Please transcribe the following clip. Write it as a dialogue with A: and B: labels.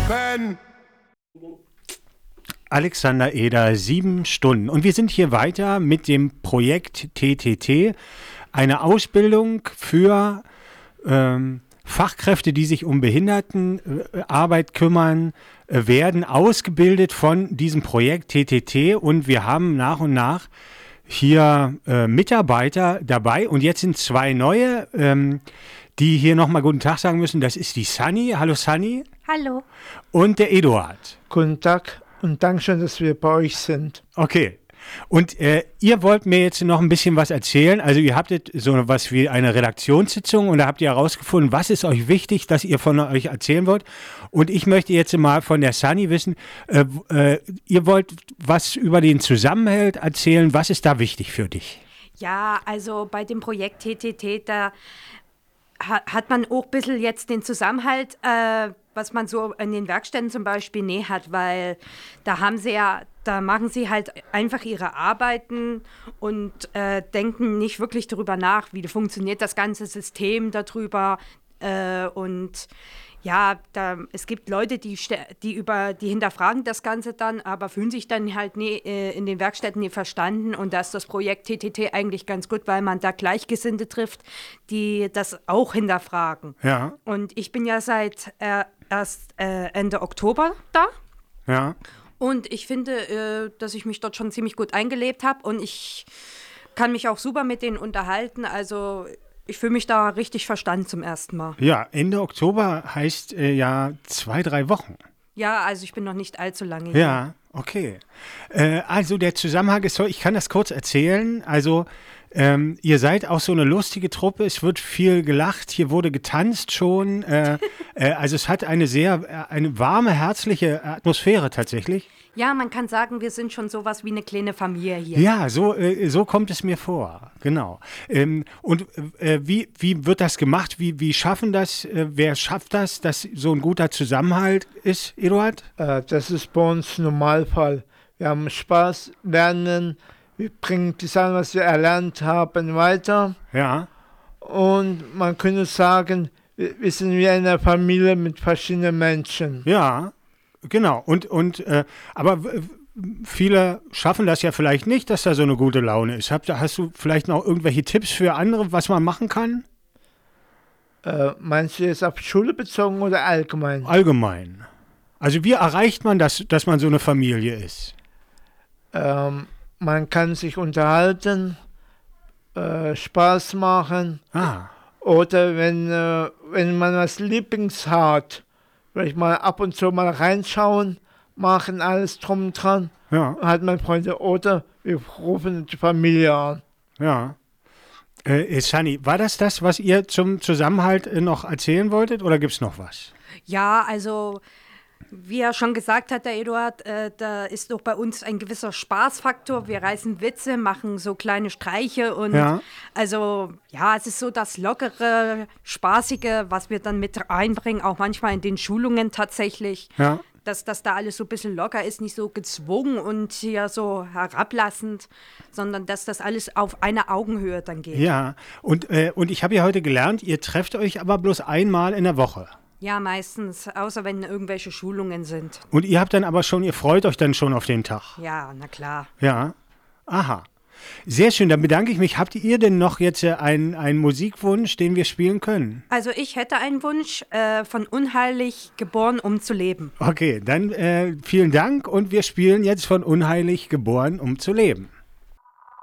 A: Ben.
B: Alexander Eder, 7 Stunden. Und wir sind hier weiter mit dem Projekt TTT, eine Ausbildung für Fachkräfte, die sich um Behindertenarbeit kümmern, werden ausgebildet von diesem Projekt TTT. Und wir haben nach und nach hier Mitarbeiter dabei. Und jetzt sind 2 neue, die hier nochmal guten Tag sagen müssen. Das ist die Sunny. Hallo Sunny.
C: Hallo.
B: Und der Eduard.
D: Guten Tag und Dankeschön, dass wir bei euch sind.
B: Okay. Und ihr wollt mir jetzt noch ein bisschen was erzählen. Also ihr habt jetzt so was wie eine Redaktionssitzung und da habt ihr herausgefunden, was ist euch wichtig, dass ihr von euch erzählen wollt. Und ich möchte jetzt mal von der Sunny wissen, ihr wollt was über den Zusammenhalt erzählen. Was ist da wichtig für dich?
C: Ja, also bei dem Projekt TTT, da hat man auch ein bisschen jetzt den Zusammenhalt, was man so in den Werkstätten zum Beispiel nicht hat, weil da machen sie halt einfach ihre Arbeiten und denken nicht wirklich darüber nach, wie funktioniert das ganze System darüber. Und ja, es gibt Leute, die hinterfragen das Ganze dann, aber fühlen sich dann halt nie, in den Werkstätten nie verstanden. Und da ist das Projekt TTT eigentlich ganz gut, weil man da Gleichgesinnte trifft, die das auch hinterfragen.
B: Ja.
C: Und ich bin ja seit erst Ende Oktober da.
B: Ja.
C: Und ich finde, dass ich mich dort schon ziemlich gut eingelebt habe und ich kann mich auch super mit denen unterhalten. Also ich fühle mich da richtig verstanden zum ersten Mal.
B: Ja, Ende Oktober heißt ja 2, 3 Wochen.
C: Ja, also ich bin noch nicht allzu lange hier.
B: Ja, okay. Also der Zusammenhang ist so, ich kann das kurz erzählen. Also ihr seid auch so eine lustige Truppe, es wird viel gelacht, hier wurde getanzt schon. Also es hat eine warme, herzliche Atmosphäre tatsächlich.
C: Ja, man kann sagen, wir sind schon sowas wie eine kleine Familie hier.
B: Ja, so kommt es mir vor, genau. Und wie wird das gemacht? Wie schaffen das? Wer schafft das, dass so ein guter Zusammenhalt ist, Eduard?
D: Das ist bei uns Normalfall. Wir haben Spaß, lernen, wir bringen die Sachen, was wir erlernt haben, weiter.
B: Ja.
D: Und man könnte sagen, wir sind wie eine Familie mit verschiedenen Menschen.
B: Ja, genau. Aber viele schaffen das ja vielleicht nicht, dass da so eine gute Laune ist. Hast du vielleicht noch irgendwelche Tipps für andere, was man machen kann?
D: Meinst du jetzt auf Schule bezogen oder allgemein?
B: Allgemein. Also wie erreicht man das, dass man so eine Familie ist?
D: Man kann sich unterhalten, Spaß machen.
B: Ah.
D: Oder wenn man was Lieblings hat, vielleicht mal ab und zu mal reinschauen, machen alles drum und dran.
B: Ja.
D: Hat man Freunde. Oder wir rufen die Familie an.
B: Ja. Sunny, war das, was ihr zum Zusammenhalt noch erzählen wolltet oder gibt es noch was?
C: Ja, also wie er schon gesagt hat, der Eduard, da ist doch bei uns ein gewisser Spaßfaktor. Wir reißen Witze, machen so kleine Streiche und also ja, es ist so das lockere, spaßige, was wir dann mit einbringen, auch manchmal in den Schulungen tatsächlich. Ja. Dass das da alles so ein bisschen locker ist, nicht so gezwungen und hier so herablassend, sondern dass das alles auf einer Augenhöhe dann geht.
B: Ja, und ich habe ja heute gelernt, ihr trefft euch aber bloß einmal in der Woche.
C: Ja, meistens, außer wenn irgendwelche Schulungen sind.
B: Und ihr freut euch dann schon auf den Tag?
C: Ja, na klar.
B: Ja, aha. Sehr schön, dann bedanke ich mich. Habt ihr denn noch jetzt einen Musikwunsch, den wir spielen können?
C: Also ich hätte einen Wunsch, von Unheilig geboren, um zu leben.
B: Okay, dann vielen Dank und wir spielen jetzt von Unheilig geboren, um zu leben.